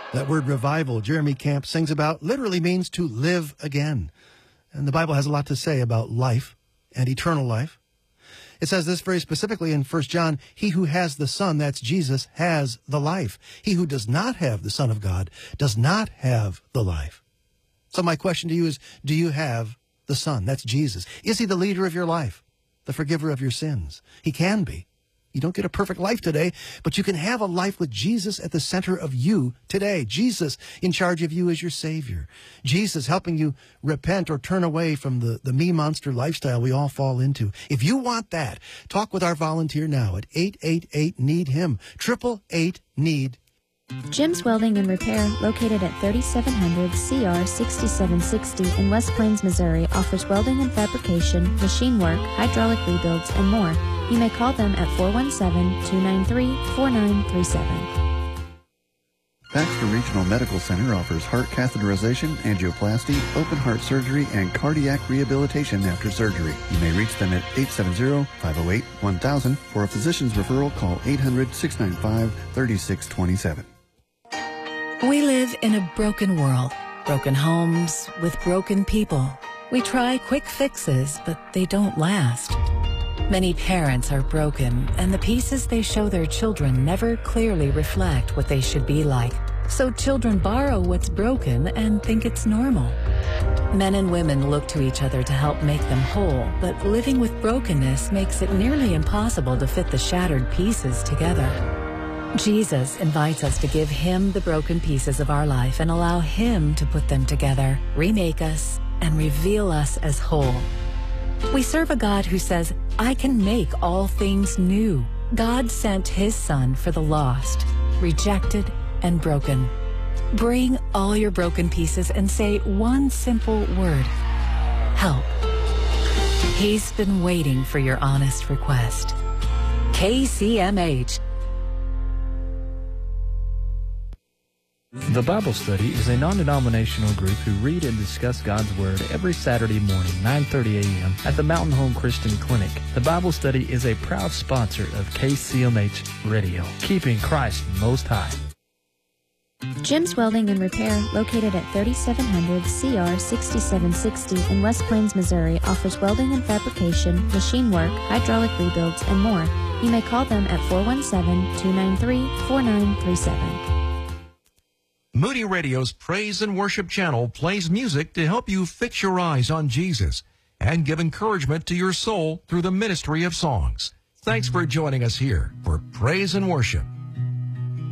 That word revival, Jeremy Camp sings about, literally means to live again. And the Bible has a lot to say about life and eternal life. It says this very specifically in 1 John, he who has the Son, that's Jesus, has the life. He who does not have the Son of God does not have the life. So my question to you is, do you have the Son? That's Jesus. Is he the leader of your life, the forgiver of your sins? He can be. You don't get a perfect life today, but you can have a life with Jesus at the center of you today. Jesus in charge of you as your Savior. Jesus helping you repent or turn away from the me monster lifestyle we all fall into. If you want that, talk with our volunteer now at 888-NEED-HIM, 888-NEED. Jim's Welding and Repair, located at 3700 CR 6760 in West Plains, Missouri, offers welding and fabrication, machine work, hydraulic rebuilds, and more. You may call them at 417-293-4937. Baxter Regional Medical Center offers heart catheterization, angioplasty, open heart surgery, and cardiac rehabilitation after surgery. You may reach them at 870-508-1000. For a physician's referral, call 800-695-3627. We live in a broken world, broken homes with broken people. We try quick fixes, but they don't last. Many parents are broken, and the pieces they show their children never clearly reflect what they should be like. So children borrow what's broken and think it's normal. Men and women look to each other to help make them whole, but living with brokenness makes it nearly impossible to fit the shattered pieces together. Jesus invites us to give Him the broken pieces of our life and allow Him to put them together, remake us, and reveal us as whole. We serve a God who says, I can make all things new. God sent His Son for the lost, rejected, and broken. Bring all your broken pieces and say one simple word: help. He's been waiting for your honest request. KCMH. The Bible Study is a non-denominational group who read and discuss God's Word every Saturday morning, 9:30 a.m. at the Mountain Home Christian Clinic. The Bible Study is a proud sponsor of KCMH Radio, keeping Christ most high. Jim's Welding and Repair, located at 3700 CR 6760 in West Plains, Missouri, offers welding and fabrication, machine work, hydraulic rebuilds, and more. You may call them at 417-293-4937. Moody Radio's Praise and Worship channel plays music to help you fix your eyes on Jesus and give encouragement to your soul through the ministry of songs. Thanks for joining us here for Praise and Worship.